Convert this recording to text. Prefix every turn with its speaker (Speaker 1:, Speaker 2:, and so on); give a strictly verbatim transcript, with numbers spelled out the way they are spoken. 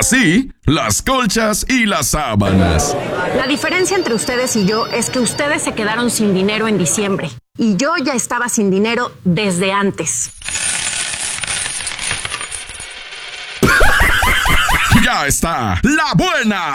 Speaker 1: sí, las colchas y las sábanas.
Speaker 2: La diferencia entre ustedes y yo es que ustedes se quedaron sin dinero en diciembre y yo ya estaba sin dinero desde antes.
Speaker 1: Ya está, la buena,